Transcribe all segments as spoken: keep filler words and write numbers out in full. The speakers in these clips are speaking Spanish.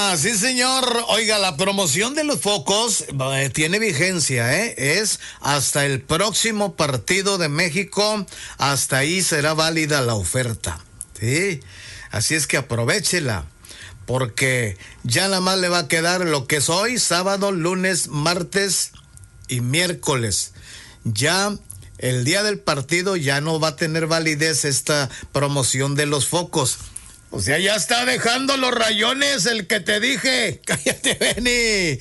Ah, sí, señor. Oiga, la promoción de los focos eh, tiene vigencia, ¿eh? Es hasta el próximo partido de México. Hasta ahí será válida la oferta. Sí. Así es que aprovéchela. Porque ya nada más le va a quedar lo que es hoy, sábado, lunes, martes y miércoles. Ya el día del partido ya no va a tener validez esta promoción de los focos. O sea, ya está dejando los rayones el que te dije. Cállate, Benny.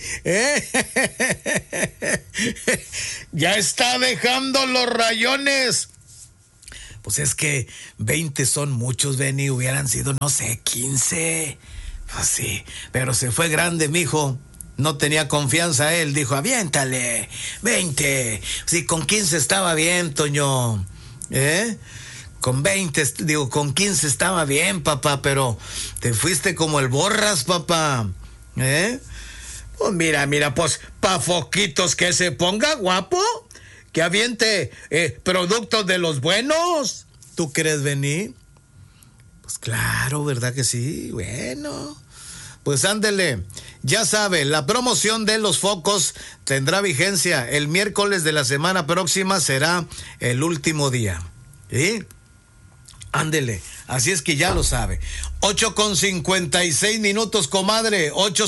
¿Eh? Ya está dejando los rayones. Pues es que veinte son muchos, Benny. Hubieran sido, no sé, quince. Pues sí, pero se fue grande, mijo. No tenía confianza él. Dijo, aviéntale, veinte. Sí, con quince estaba bien, Toño. ¿Eh? Con veinte, digo, con quince estaba bien, papá, pero te fuiste como el Borras, papá. ¿Eh? Pues mira, mira, pues, pa' foquitos que se ponga guapo, que aviente eh, productos de los buenos. ¿Tú crees venir? Pues claro, ¿verdad que sí? Bueno, pues ándele. Ya sabe, la promoción de los focos tendrá vigencia. El miércoles de la semana próxima será el último día. ¿Sí? Ándele, así es que ya lo sabe. ocho con cincuenta y seis minutos, comadre. ocho